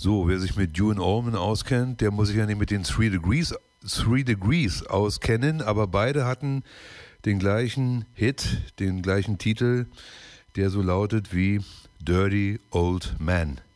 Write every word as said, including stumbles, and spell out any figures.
So, wer sich mit Duane Allman auskennt, der muss sich ja nicht mit den Three Degrees, Three Degrees auskennen, aber beide hatten den gleichen Hit, den gleichen Titel, der so lautet wie Dirty Old Man.